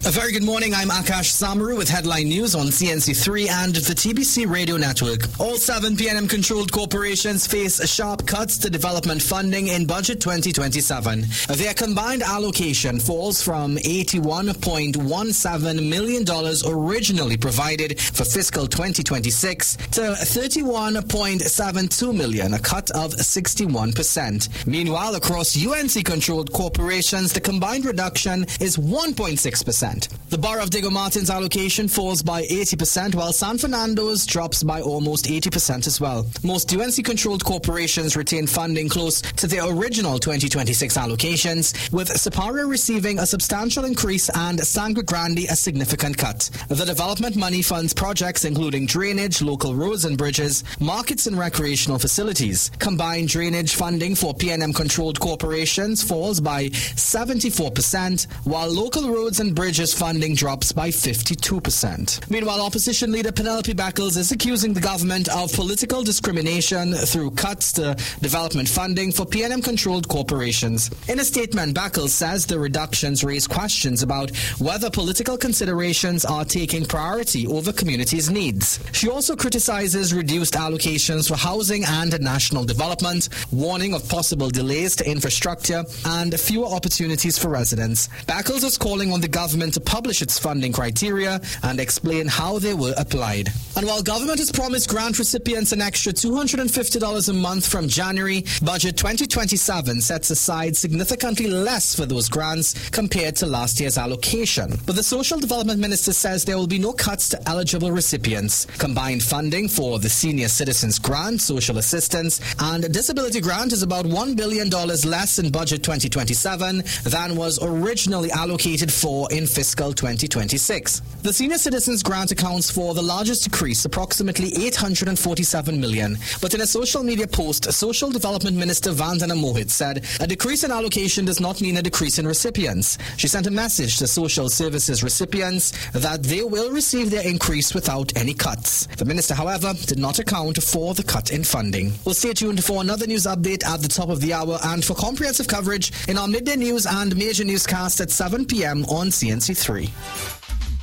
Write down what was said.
A very good morning. I'm Akash Samaru with headline news on CNC3 and the TBC Radio Network. All 7 PNM-controlled corporations face sharp cuts to development funding in Budget 2027. Their combined allocation falls from $81.17 million originally provided for fiscal 2026 to $31.72 million, a cut of 61%. Meanwhile, across UNC-controlled corporations, the combined reduction is 1.6%. The Borough of Diego Martin's allocation falls by 80%, while San Fernando's drops by almost 80% as well. Most UNC-controlled corporations retain funding close to their original 2026 allocations, with Siparia receiving a substantial increase and Sangre Grande a significant cut. The development money funds projects including drainage, local roads and bridges, markets and recreational facilities. Combined drainage funding for PNM-controlled corporations falls by 74%, while local roads and bridges funding drops by 52%. Meanwhile, opposition leader Penelope Beckles is accusing the government of political discrimination through cuts to development funding for PNM-controlled corporations. In a statement, Beckles says the reductions raise questions about whether political considerations are taking priority over communities' needs. She also criticizes reduced allocations for housing and national development, warning of possible delays to infrastructure and fewer opportunities for residents. Beckles is calling on the government to publish its funding criteria and explain how they were applied. And while government has promised grant recipients an extra $250 a month from January, Budget 2027 sets aside significantly less for those grants compared to last year's allocation. But the Social Development Minister says there will be no cuts to eligible recipients. Combined funding for the Senior Citizens Grant, Social Assistance, and Disability Grant is about $1 billion less in Budget 2027 than was originally allocated for in fiscal 2026. The Senior Citizens Grant accounts for the largest decrease, approximately $847 million. But in a social media post, Social Development Minister Vandana Mohit said a decrease in allocation does not mean a decrease in recipients. She sent a message to social services recipients that they will receive their increase without any cuts. The minister, however, did not account for the cut in funding. We'll stay tuned for another news update at the top of the hour and for comprehensive coverage in our midday news and major newscast at 7 p.m. on CNC3.